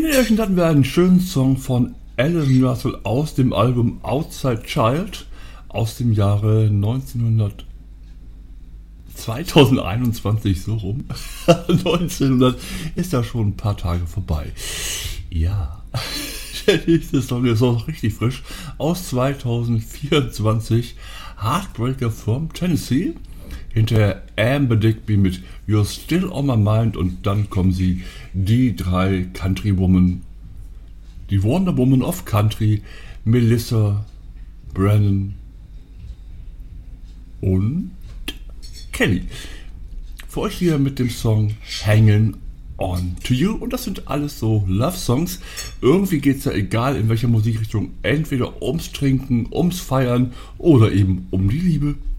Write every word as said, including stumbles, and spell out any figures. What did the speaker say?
Ersten hatten wir einen schönen Song von Alan Russell aus dem Album Outside Child aus dem Jahre neunzehnhundert zweitausendeinundzwanzig, so rum. neunzehnhundert ist ja schon ein paar Tage vorbei. Ja, der nächste Song ist auch richtig frisch aus zweitausendvierundzwanzig. Heartbreaker from Tennessee. Hinterher Amber Digby mit You're Still on My Mind und dann kommen sie, die drei Country Woman, die Wonder Woman of Country, Melissa, Brennan und Kelly. Für euch hier mit dem Song Hanging On To You, und das sind alles so Love-Songs. Irgendwie geht es ja, egal in welcher Musikrichtung, entweder ums Trinken, ums Feiern oder eben um die Liebe.